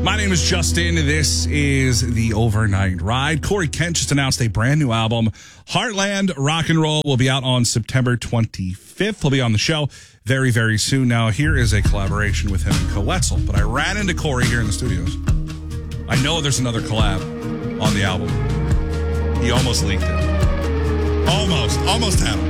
My name is Justin. This is the Overnight Ride. Corey Kent just announced a brand new album. Heartland Rock and Roll will be out on September 25th. He'll be on the show very, very soon. Now, here is a collaboration with him and Coetzel, but I ran into Corey here in the studios. I know there's another collab on the album. He almost leaked it. Almost had him.